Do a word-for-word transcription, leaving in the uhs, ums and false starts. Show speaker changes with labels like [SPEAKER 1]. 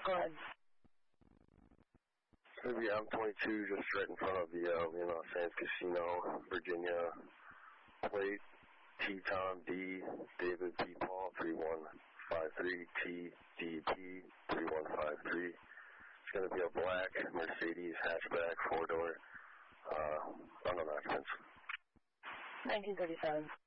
[SPEAKER 1] Go ahead.
[SPEAKER 2] It's going to be M twenty-two, just right in front of the uh, Leon Sands Casino, Virginia. Plate T-Tom D, David P. Paul, three one five three, T D P, three one five three. It's going to be a black Mercedes hatchback, four-door, uh, unknown occupants.
[SPEAKER 1] nineteen thirty-seven.